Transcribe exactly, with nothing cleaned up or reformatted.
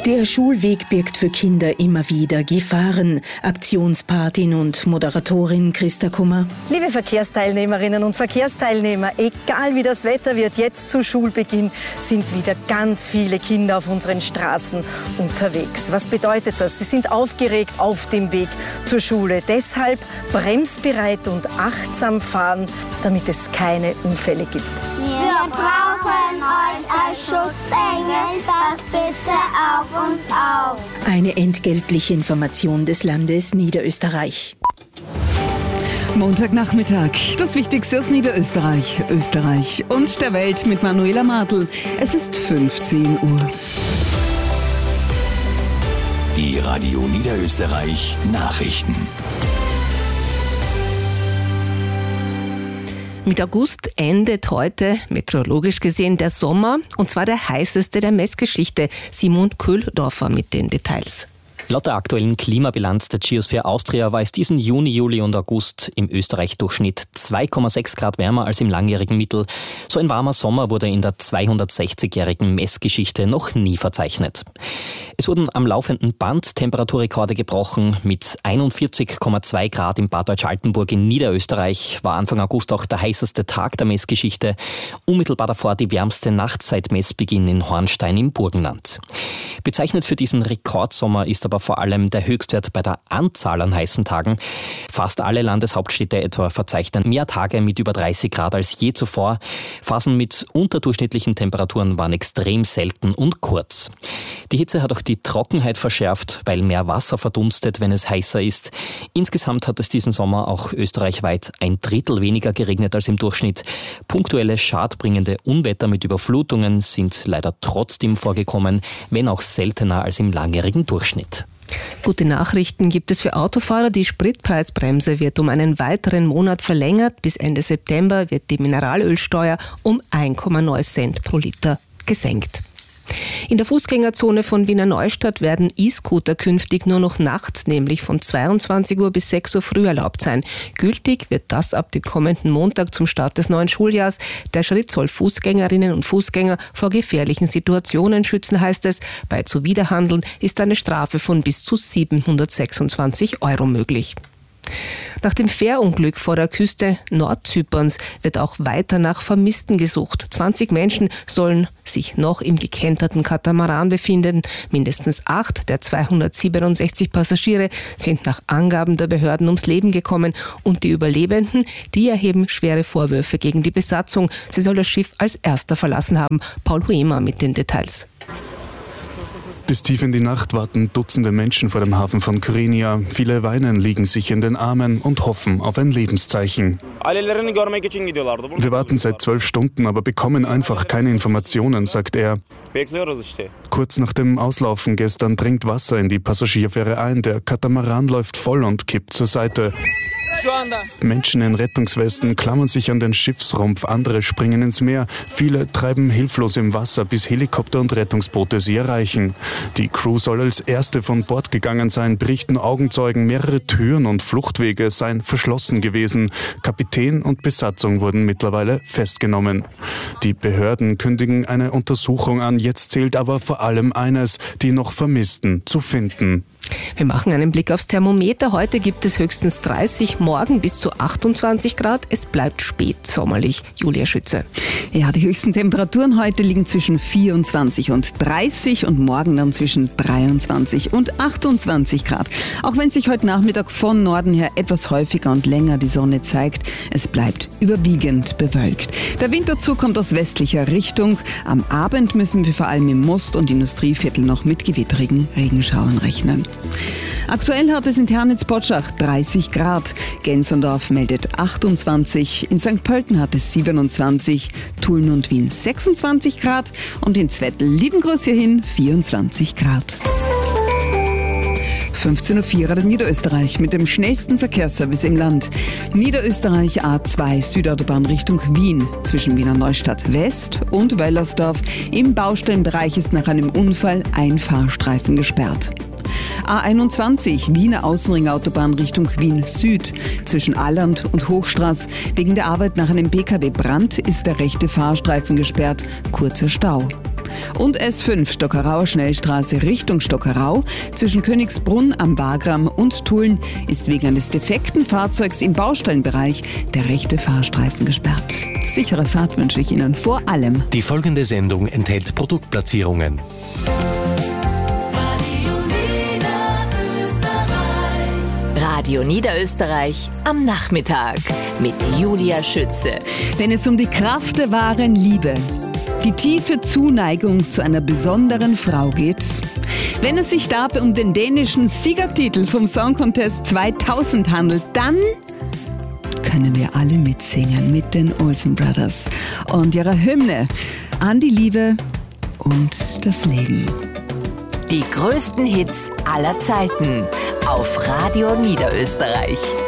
Der Schulweg birgt für Kinder immer wieder Gefahren. Aktionspatin und Moderatorin Christa Kummer. Liebe Verkehrsteilnehmerinnen und Verkehrsteilnehmer, egal wie das Wetter wird, jetzt zu Schulbeginn sind wieder ganz viele Kinder auf unseren Straßen unterwegs. Was bedeutet das? Sie sind aufgeregt auf dem Weg zur Schule. Deshalb bremsbereit und achtsam fahren, damit es keine Unfälle gibt. Wir brauchen euch als Schutzengel, passt bitte auf uns auf. Eine entgeltliche Information des Landes Niederösterreich. Montagnachmittag, das Wichtigste aus Niederösterreich, Österreich und der Welt mit Manuela Martl. Es ist fünfzehn Uhr. Die Radio Niederösterreich Nachrichten. Mit August endet heute, meteorologisch gesehen, der Sommer, und zwar der heißeste der Messgeschichte. Simon Köhldorfer mit den Details. Laut der aktuellen Klimabilanz der Geosphere Austria war es diesen Juni, Juli und August im Österreich-Durchschnitt zwei Komma sechs Grad wärmer als im langjährigen Mittel. So ein warmer Sommer wurde in der zweihundertsechzigjährigen Messgeschichte noch nie verzeichnet. Es wurden am laufenden Band Temperaturrekorde gebrochen. Mit einundvierzig Komma zwei Grad im Bad Deutsch-Altenburg in Niederösterreich war Anfang August auch der heißeste Tag der Messgeschichte. Unmittelbar davor die wärmste Nacht seit Messbeginn in Hornstein im Burgenland. Bezeichnet für diesen Rekordsommer ist aber vor allem der Höchstwert bei der Anzahl an heißen Tagen. Fast alle Landeshauptstädte etwa verzeichnen mehr Tage mit über dreißig Grad als je zuvor. Phasen mit unterdurchschnittlichen Temperaturen waren extrem selten und kurz. Die Hitze hat auch die Trockenheit verschärft, weil mehr Wasser verdunstet, wenn es heißer ist. Insgesamt hat es diesen Sommer auch österreichweit ein Drittel weniger geregnet als im Durchschnitt. Punktuelle, schadbringende Unwetter mit Überflutungen sind leider trotzdem vorgekommen, wenn auch seltener als im langjährigen Durchschnitt. Gute Nachrichten gibt es für Autofahrer. Die Spritpreisbremse wird um einen weiteren Monat verlängert. Bis Ende September wird die Mineralölsteuer um ein Komma neun Cent pro Liter gesenkt. In der Fußgängerzone von Wiener Neustadt werden E-Scooter künftig nur noch nachts, nämlich von zweiundzwanzig Uhr bis sechs Uhr früh erlaubt sein. Gültig wird das ab dem kommenden Montag zum Start des neuen Schuljahrs. Der Schritt soll Fußgängerinnen und Fußgänger vor gefährlichen Situationen schützen, heißt es. Bei Zuwiderhandeln ist eine Strafe von bis zu siebenhundertsechsundzwanzig Euro möglich. Nach dem Fährunglück vor der Küste Nordzyperns wird auch weiter nach Vermissten gesucht. zwanzig Menschen sollen sich noch im gekenterten Katamaran befinden. Mindestens acht der zweihundertsiebenundsechzig Passagiere sind nach Angaben der Behörden ums Leben gekommen. Und die Überlebenden, die erheben schwere Vorwürfe gegen die Besatzung. Sie soll das Schiff als erster verlassen haben. Paul Huemer mit den Details. Bis tief in die Nacht warten Dutzende Menschen vor dem Hafen von Kyrenia. Viele weinen, liegen sich in den Armen und hoffen auf ein Lebenszeichen. Wir warten seit zwölf Stunden, aber bekommen einfach keine Informationen, sagt er. Kurz nach dem Auslaufen gestern dringt Wasser in die Passagierfähre ein. Der Katamaran läuft voll und kippt zur Seite. Menschen in Rettungswesten klammern sich an den Schiffsrumpf, andere springen ins Meer. Viele treiben hilflos im Wasser, bis Helikopter und Rettungsboote sie erreichen. Die Crew soll als erste von Bord gegangen sein, berichten Augenzeugen. Mehrere Türen und Fluchtwege seien verschlossen gewesen. Kapitän und Besatzung wurden mittlerweile festgenommen. Die Behörden kündigen eine Untersuchung an. Jetzt zählt aber vor allem eines, die noch Vermissten zu finden. Wir machen einen Blick aufs Thermometer. Heute gibt es höchstens dreißig, morgen bis zu achtundzwanzig Grad. Es bleibt spätsommerlich. Julia Schütze. Ja, die höchsten Temperaturen heute liegen zwischen vierundzwanzig und dreißig und morgen dann zwischen dreiundzwanzig und achtundzwanzig Grad. Auch wenn sich heute Nachmittag von Norden her etwas häufiger und länger die Sonne zeigt, es bleibt überwiegend bewölkt. Der Wind dazu kommt aus westlicher Richtung. Am Abend müssen wir vor allem im Most- und Industrieviertel noch mit gewitterigen Regenschauern rechnen. Aktuell hat es in Ternitz-Potschach dreißig Grad, Gensendorf meldet achtundzwanzig, in Sankt Pölten hat es siebenundzwanzig, Tulln und Wien sechsundzwanzig Grad und in Zwettl, lieben Gruß hierhin, vierundzwanzig Grad. fünfzehn Uhr vier Radio Niederösterreich mit dem schnellsten Verkehrsservice im Land. Niederösterreich A zwei Südautobahn Richtung Wien zwischen Wiener Neustadt West und Wellersdorf. Im Baustellenbereich ist nach einem Unfall ein Fahrstreifen gesperrt. A einundzwanzig Wiener Außenringautobahn Richtung Wien Süd. Zwischen Alland und Hochstraß. Wegen der Arbeit nach einem P K W-Brand ist der rechte Fahrstreifen gesperrt. Kurzer Stau. Und S fünf Stockerauer Schnellstraße Richtung Stockerau zwischen Königsbrunn am Wagram und Tulln ist wegen eines defekten Fahrzeugs im Baustellenbereich der rechte Fahrstreifen gesperrt. Sichere Fahrt wünsche ich Ihnen vor allem. Die folgende Sendung enthält Produktplatzierungen. Radio Niederösterreich am Nachmittag mit Julia Schütze. Wenn es um die Kraft der wahren Liebe, die tiefe Zuneigung zu einer besonderen Frau geht, wenn es sich dabei um den dänischen Siegertitel vom Song Contest zweitausend handelt, dann können wir alle mitsingen mit den Olsen Brothers und ihrer Hymne an die Liebe und das Leben. Die größten Hits aller Zeiten auf Radio Niederösterreich.